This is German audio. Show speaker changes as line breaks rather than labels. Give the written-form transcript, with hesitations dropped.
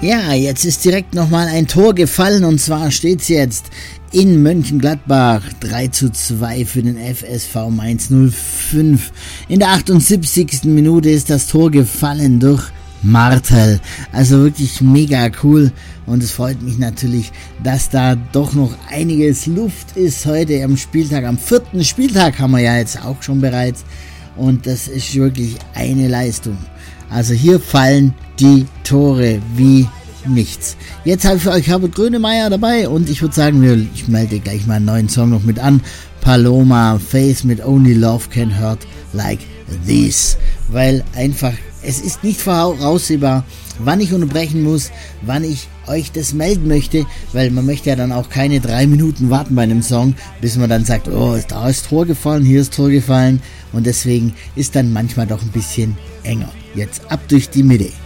Ja, jetzt ist direkt nochmal ein Tor gefallen und zwar steht es jetzt in Mönchengladbach 3:2 für den FSV Mainz 05. In der 78. Minute ist das Tor gefallen durch Martel. Also wirklich mega cool und es freut mich natürlich, dass da doch noch einiges Luft ist heute am Spieltag. Am 4. Spieltag haben wir ja jetzt auch schon bereits und das ist wirklich eine Leistung. Also hier fallen die Tore wie nichts. Jetzt habe ich für euch Herbert Grönemeyer dabei und ich würde sagen, ich melde gleich mal einen neuen Song noch mit an. Paloma Faith mit Only Love Can Hurt Like This. Weil einfach, es ist nicht voraussehbar, wann ich unterbrechen muss, wann ich euch das melden möchte, weil man möchte ja dann auch keine 3 Minuten warten bei einem Song, bis man dann sagt, oh, da ist Tor gefallen, hier ist Tor gefallen und deswegen ist dann manchmal doch ein bisschen enger. Jetzt ab durch die Mitte.